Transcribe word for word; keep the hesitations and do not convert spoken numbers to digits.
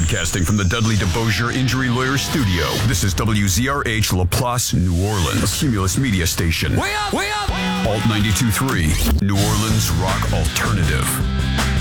Broadcasting from the Dudley DeBosier Injury Lawyer Studio, this is W Z R H LaPlace, New Orleans, a Cumulus media station. Way up! Way up! Alt ninety-two point three, New Orleans Rock Alternative.